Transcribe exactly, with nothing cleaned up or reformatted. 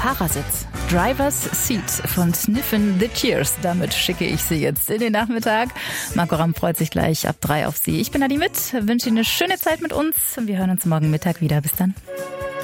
Fahrersitz. Driver's Seat von Sniffin' the Cheers. Damit schicke ich Sie jetzt in den Nachmittag. Marco Ramm freut sich gleich ab drei auf Sie. Ich bin Adi Mit, wünsche Ihnen eine schöne Zeit mit uns. Wir hören uns morgen Mittag wieder. Bis dann.